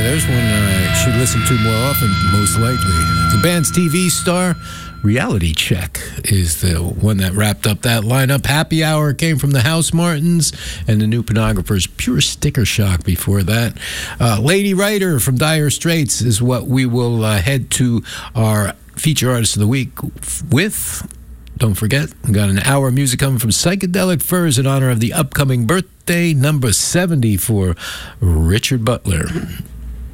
there's one I should listen to more often, most likely. The band's TV star, Reality Check, is the one that wrapped up that lineup. Happy Hour came from the House Martins, and the New Pornographers, Pure Sticker Shock before that. Lady Writer from Dire Straits is what we will head to our feature artist of the week with. Don't forget, we got an hour of music coming from Psychedelic Furs in honor of the upcoming birthday, number 70 for Richard Butler.